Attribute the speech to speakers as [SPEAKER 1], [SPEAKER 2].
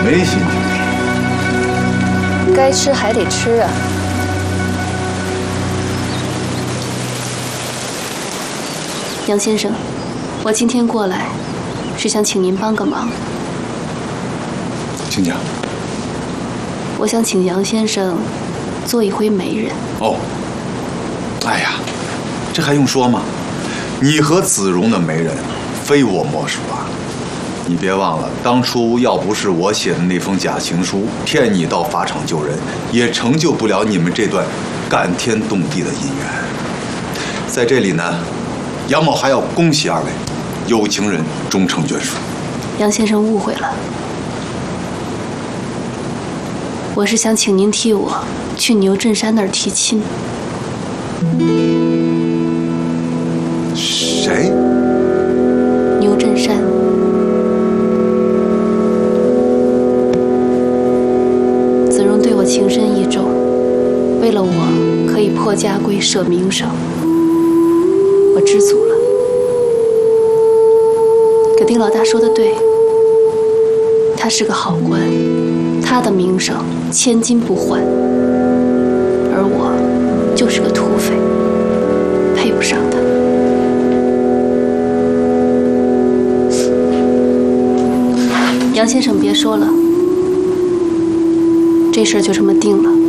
[SPEAKER 1] 没心情。
[SPEAKER 2] 该吃还得吃啊。杨先生，我今天过来是想请您帮个忙。
[SPEAKER 1] 请讲。
[SPEAKER 2] 我想请杨先生做一回媒人。
[SPEAKER 1] 哦，哎呀，这还用说吗？你和子荣的媒人，非我莫属啊！你别忘了，当初要不是我写的那封假情书骗你到法场救人，也成就不了你们这段感天动地的姻缘。在这里呢，杨某还要恭喜二位，有情人终成眷属。
[SPEAKER 2] 杨先生误会了，我是想请您替我去牛振山那儿提亲。
[SPEAKER 1] 谁？
[SPEAKER 2] 牛振山。子荣对我情深意重，为了我可以破家规舍名声，我知足了。可丁老大说的对，他是个好官，他的名声千金不换，而我就是个土匪，配不上他。杨先生别说了，这事儿就这么定了。